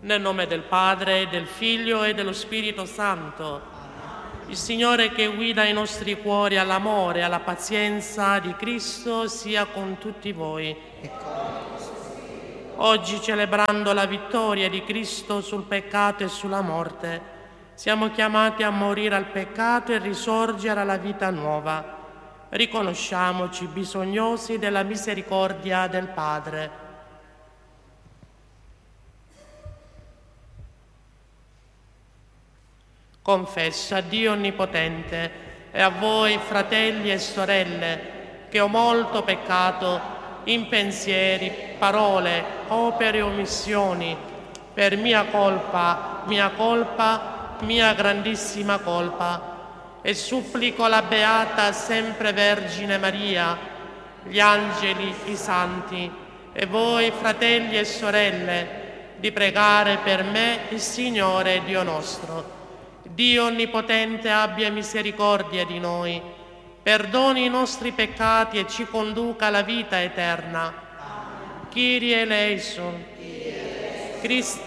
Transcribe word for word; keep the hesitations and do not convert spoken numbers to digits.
Nel nome del Padre, del Figlio e dello Spirito Santo. Il Signore che guida i nostri cuori all'amore e alla pazienza di Cristo sia con tutti voi. Oggi, celebrando la vittoria di Cristo sul peccato e sulla morte, siamo chiamati a morire al peccato e risorgere alla vita nuova. Riconosciamoci bisognosi della misericordia del Padre. Confesso a Dio Onnipotente e a voi, fratelli e sorelle, che ho molto peccato in pensieri, parole, opere e omissioni, per mia colpa, mia colpa, mia grandissima colpa, e supplico la Beata Sempre Vergine Maria, gli angeli, i santi, e voi, fratelli e sorelle, di pregare per me il Signore Dio nostro. Dio Onnipotente abbia misericordia di noi, perdoni i nostri peccati e ci conduca alla vita eterna. Kyrie eleison, Christe